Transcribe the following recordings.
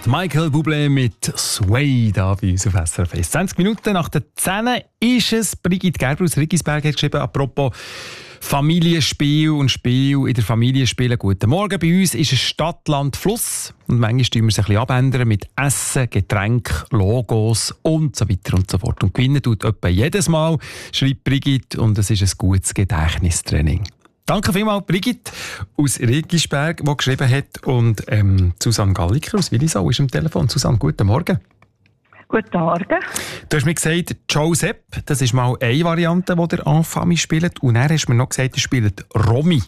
gemacht. Michael Bublé mit Sway da bei uns auf SRF 1. 20 Minuten nach der 10 ist es. Brigitte Gerber aus Riggisberg hat geschrieben, apropos Familienspiel und Spiel in der Familie spielen. Guten Morgen. Bei uns ist es Stadt, Land, Fluss. Und manchmal tun wir es ein bisschen abändern mit Essen, Getränk, Logos und so weiter und so fort. Und gewinnen tut etwa jedes Mal, schreibt Brigitte. Und es ist ein gutes Gedächtnistraining. Danke vielmals, Brigitte aus Riggisberg, die geschrieben hat. Und Susanne Galliker aus Willisau ist am Telefon. Susanne, guten Morgen. Guten Morgen. Du hast mir gesagt, Josep, das ist mal eine Variante, die der Enfami spielt. Und dann hast du mir noch gesagt, er spielt Romy.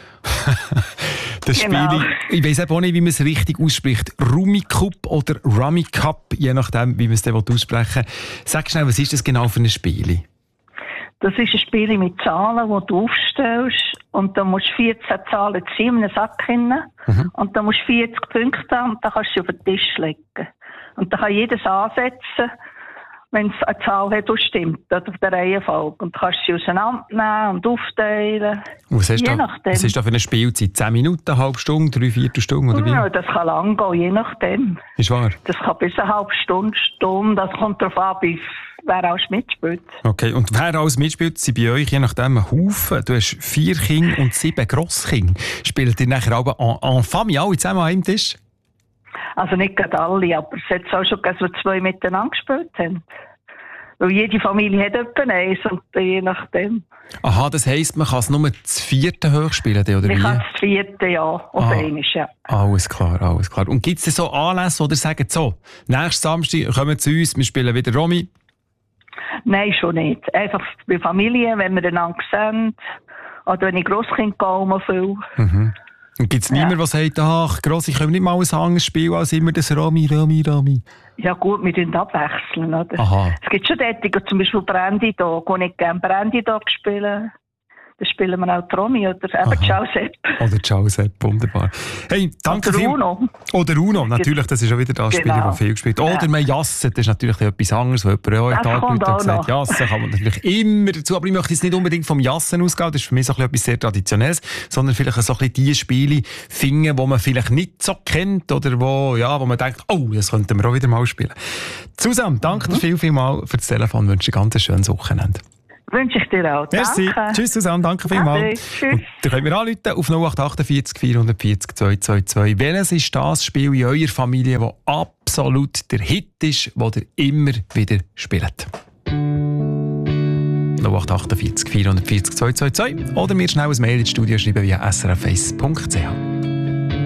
Das genau. Spiel, ich weiss auch nicht, wie man es richtig ausspricht. Rummy Cup oder Rummy Cup, je nachdem, wie man es dann aussprechen will. Sag schnell, was ist das genau für ein Spiel? Das ist ein Spiel mit Zahlen, die du aufstellst. Und da musst du 14 Zahlen ziehen in einen Sack hinein. Und dann musst du 40 Punkte haben und dann kannst du sie auf den Tisch legen. Und dann kann jedes ansetzen, wenn es eine Zahl hat, die stimmt, oder auf der Reihenfolge. Und dann kannst du sie auseinandernehmen und aufteilen. Was ist da für eine Spielzeit? 10 Minuten, eine halbe Stunde, 3/4 Stunde? Oder wie? Ja, das kann lang gehen, je nachdem. Ist wahr? Das kann bis eine halbe Stunde. Das kommt darauf an, wer alles mitspielt. Okay, und wer alles mitspielt, sind bei euch je nachdem ein Haufen. Du hast 4 Kinder und 7 Grosskinder. Spielt ihr nachher aber en famille, alle zusammen an einem Tisch? Also nicht gerade alle, aber es hat auch schon gegeben, dass 2 miteinander gespielt haben. Weil jede Familie hat etwa eins und je nachdem. Aha, das heisst, man kann es nur das 4. hochspielen, oder wie? Man kann das 4. ja, auf einmal, ja. Alles klar, alles klar. Und gibt es denn so Anlässe, oder sagen so, nächsten Samstag kommen zu uns, wir spielen wieder Romy? Nein, schon nicht. Einfach bei Familien, wenn wir einander sehen, oder wenn ich Grosskind gehe, viel. Und gibt es niemanden, der sagt, ach, Gross, ich komme nicht mal ein anderes Spiel als immer das Romy? Ja gut, wir tun abwechseln, oder? Aha. Es gibt schon Tätige, zum Beispiel Brandy Dog, wo ich gerne Brandy Dog spiele. Dann spielen wir auch Romy oder eben Ciao Sepp. Oder Ciao Sepp, wunderbar. Hey, danke oder Uno. Oder Uno, natürlich, das ist auch wieder das Spiel, das viel gespielt wird. Oder man Jassen, das ist natürlich etwas anderes, weil jemand auch einen Tag sagt, Jassen kann man natürlich immer dazu, aber ich möchte jetzt nicht unbedingt vom Jassen ausgehen, das ist für mich so etwas sehr Traditionelles, sondern vielleicht so ein bisschen die Spiele finden, die man vielleicht nicht so kennt oder wo man denkt, oh, das könnten wir auch wieder mal spielen. Susanne, danke dir vielmals für das Telefon, wünsche dir ein ganz schönes Wochenende. Wünsche ich dir auch. Merci. Danke. Tschüss, Susanne. Danke vielmals. Tschüss. Dann können wir anrufen auf 0848 440 222. Welches ist das Spiel in eurer Familie, das absolut der Hit ist, das ihr immer wieder spielt? 0848 440 222. Oder mir schnell ein Mail ins Studio schreiben via srf1.ch.